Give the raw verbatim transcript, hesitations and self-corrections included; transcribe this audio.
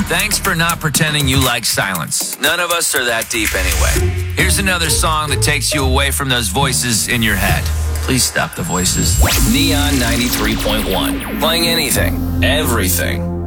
Thanks for not pretending you like silence. None of us are that deep anyway. Here's another song that takes you away from those voices in your head. Please stop the voices. Neon ninety-three point one. Playing anything, everything.